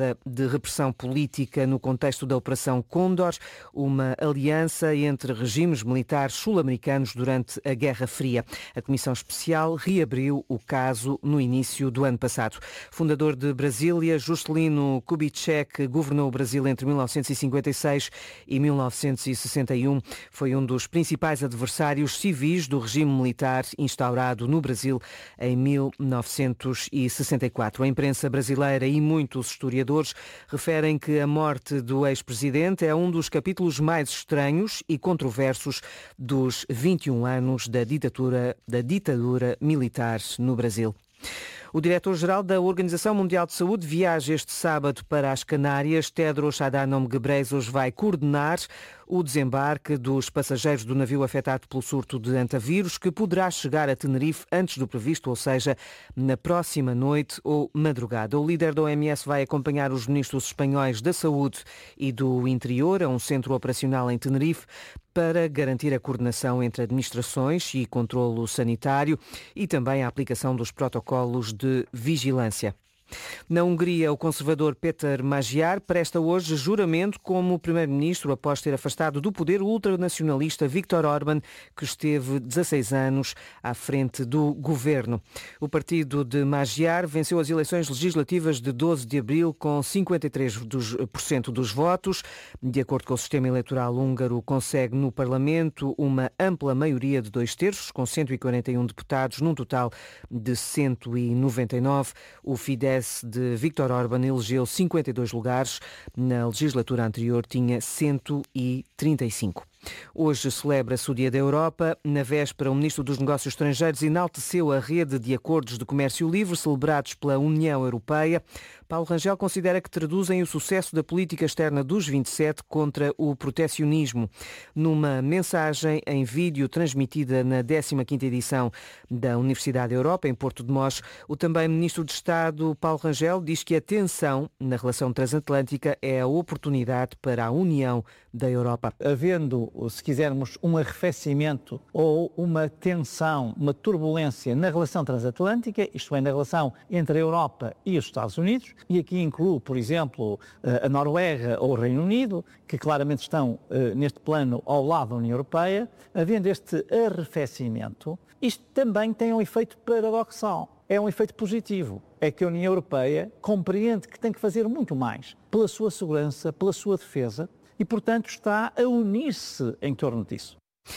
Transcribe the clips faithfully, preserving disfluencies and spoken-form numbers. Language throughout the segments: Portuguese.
chamada de repressão política no contexto da Operação Cóndor, uma aliança entre regimes militares sul-americanos durante a Guerra Fria. A Comissão Especial reabriu o caso no início do ano passado. Fundador de Brasília, Juscelino Kubitschek governou o Brasil entre mil novecentos e cinquenta e seis e mil novecentos e sessenta e um. Foi um dos principais adversários civis do regime militar instaurado no Brasil em mil novecentos e sessenta e quatro. A imprensa brasileira e muitos historiadores referem que a morte do ex-presidente é um dos capítulos mais estranhos e controversos dos vinte e um anos da ditadura, da ditadura militar no Brasil. O diretor-geral da Organização Mundial de Saúde viaja este sábado para as Canárias. Tedros Adhanom Ghebreyesus vai coordenar o desembarque dos passageiros do navio afetado pelo surto de antavírus, que poderá chegar a Tenerife antes do previsto, ou seja, na próxima noite ou madrugada. O líder da O M S vai acompanhar os ministros espanhóis da Saúde e do Interior a um centro operacional em Tenerife para garantir a coordenação entre administrações e controlo sanitário e também a aplicação dos protocolos de vigilância. Na Hungria, o conservador Péter Magyar presta hoje juramento como primeiro-ministro após ter afastado do poder o ultranacionalista Viktor Orbán, que esteve dezasseis anos à frente do governo. O partido de Magyar venceu as eleições legislativas de doze de abril com cinquenta e três por cento dos votos. De acordo com o sistema eleitoral húngaro, consegue no Parlamento uma ampla maioria de dois terços, com cento e quarenta e um deputados, num total de cento e noventa e nove. O Fidesz de Viktor Orbán elegeu cinquenta e dois lugares. Na legislatura anterior tinha cento e trinta e cinco. Hoje celebra-se o Dia da Europa. Na véspera, o Ministro dos Negócios Estrangeiros enalteceu a rede de acordos de comércio livre celebrados pela União Europeia. Paulo Rangel considera que traduzem o sucesso da política externa dos vinte e sete contra o protecionismo. Numa mensagem em vídeo transmitida na décima quinta edição da Universidade da Europa, em Porto de Mós, o também Ministro de Estado, Paulo Rangel, diz que a tensão na relação transatlântica é a oportunidade para a união da Europa. Havendo, se quisermos, um arrefecimento ou uma tensão, uma turbulência na relação transatlântica, isto é, na relação entre a Europa e os Estados Unidos, e aqui incluo, por exemplo, a Noruega ou o Reino Unido, que claramente estão neste plano ao lado da União Europeia, havendo este arrefecimento, isto também tem um efeito paradoxal. É um efeito positivo. É que a União Europeia compreende que tem que fazer muito mais pela sua segurança, pela sua defesa, e, portanto, está a unir-se em torno disso.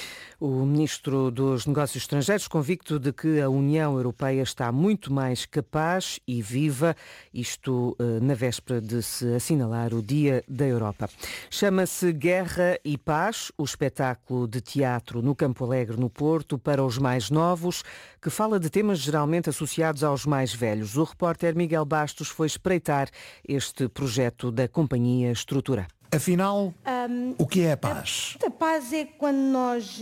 O Ministro dos Negócios Estrangeiros convicto de que a União Europeia está muito mais capaz e viva, isto na véspera de se assinalar o Dia da Europa. Chama-se Guerra e Paz, o espetáculo de teatro no Campo Alegre, no Porto, para os mais novos, que fala de temas geralmente associados aos mais velhos. O repórter Miguel Bastos foi espreitar este projeto da Companhia Estrutura. Afinal, um, o que é a paz? A, a paz é quando nós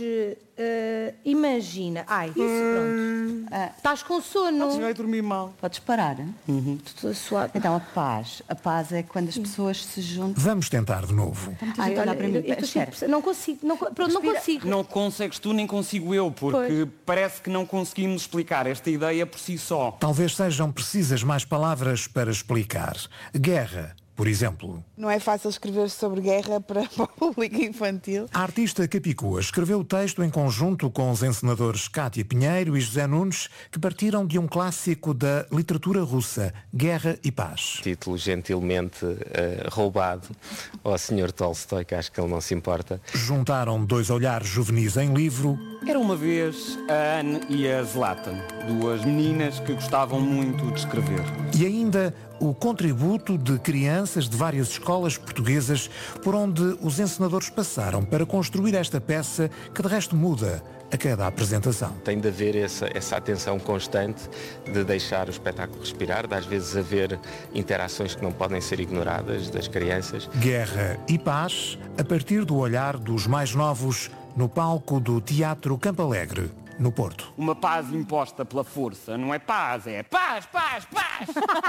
uh, imagina... Ai, isso, pronto. Ah, estás com sono. Você vai dormir mal. Podes parar? Uhum. Estou suado. Então, a paz. A paz é quando as pessoas se juntam. Vamos tentar de novo. Ai, olha, para mim. Eu, eu sempre, não consigo. Não, pronto, não consigo. Não consegues tu, nem consigo eu, porque pois. Parece que não conseguimos explicar esta ideia por si só. Talvez sejam precisas mais palavras para explicar. Guerra, por exemplo. Não é fácil escrever sobre guerra para o público infantil. A artista Capicua escreveu o texto em conjunto com os encenadores Cátia Pinheiro e José Nunes, que partiram de um clássico da literatura russa, Guerra e Paz. Título gentilmente uh, roubado ao senhor Tolstói, que acho que ele não se importa. Juntaram dois olhares juvenis em livro. Era uma vez a Anne e a Zlatan, duas meninas que gostavam muito de escrever. E ainda o contributo de crianças de várias escolas portuguesas por onde os encenadores passaram para construir esta peça que de resto muda a cada apresentação. Tem de haver essa, essa atenção constante de deixar o espetáculo respirar, de às vezes haver interações que não podem ser ignoradas das crianças. Guerra e Paz, a partir do olhar dos mais novos, no palco do Teatro Campo Alegre, no Porto. Uma paz imposta pela força, não é paz, é paz, paz, paz!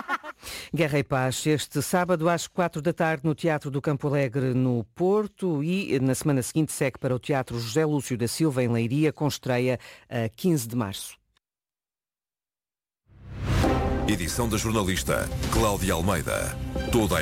Guerra e Paz, este sábado às quatro da tarde no Teatro do Campo Alegre, no Porto, e na semana seguinte segue para o Teatro José Lúcio da Silva, em Leiria, com estreia a quinze de março. Edição da jornalista Cláudia Almeida. Toda a